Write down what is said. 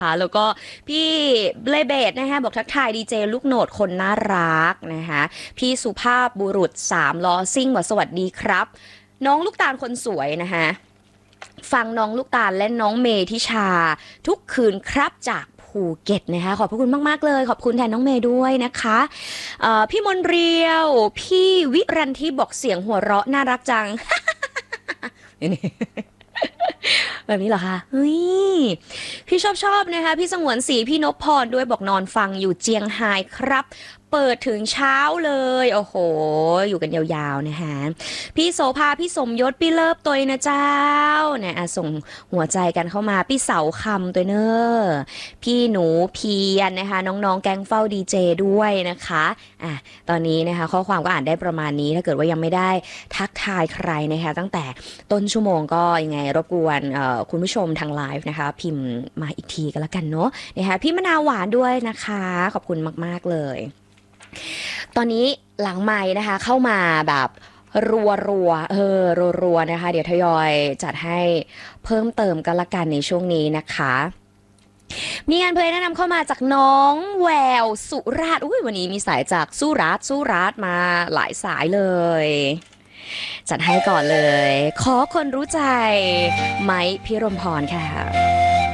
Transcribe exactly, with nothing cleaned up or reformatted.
ค่ะแล้วก็พี่เบลเบดนะคะบอกทักทายดีเจลูกโหนดคนน่ารักนะคะพี่สุภาพบุรุษสามล้อซิ่งบอกสวัสดีครับน้องลูกตาลคนสวยนะคะฟังน้องลูกตาลและน้องเมทิชาทุกคืนครับจากภูเก็ตนะคะขอบพระคุณมากๆเลยขอบคุณแทนน้องเมย์ด้วยนะคะพี่มนเรียวพี่วิรันทิบอกเสียงหัวเราะน่ารักจัง แบบนี้เหรอคะเฮ้ยพี่ชอบชอบนะคะพี่สงวนศรีพี่นพพรด้วยบอกนอนฟังอยู่เจียงไฮ้ครับเปิดถึงเช้าเลยโอ้โหอยู่กันยาวๆนะคะพี่โสภาพี่สมยศพี่เลิฟตัวนะเจ้าเนี่ยส่งหัวใจกันเข้ามาพี่เสาคำตัวเนอพี่หนูเพียนนะคะน้องๆแก๊งเฝ้าดีเจด้วยนะคะอ่ะตอนนี้นะคะข้อความก็อ่านได้ประมาณนี้ถ้าเกิดว่ายังไม่ได้ทักทายใครนะคะตั้งแต่ต้นชั่วโมงก็ยังไงรบกวนคุณผู้ชมทางไลฟ์นะคะพิมพ์มาอีกทีก็แล้วกันเนาะนะคะพี่มะนาวหวานด้วยนะคะขอบคุณมากๆเลยตอนนี้หลังไม้นะคะเข้ามาแบบรัวรัวเออรัวรัวนะคะเดี๋ยวทยอยจัดให้เพิ่มเติมกันละกันในช่วงนี้นะคะมีงานเพลงแนะนำเข้ามาจากน้องแววสุราษฎร์อุ้ยวันนี้มีสายจากสุราษฎร์สุราษฎร์มาหลายสายเลยจัดให้ก่อนเลยขอคนรู้ใจไม้พิรมพรค่ะ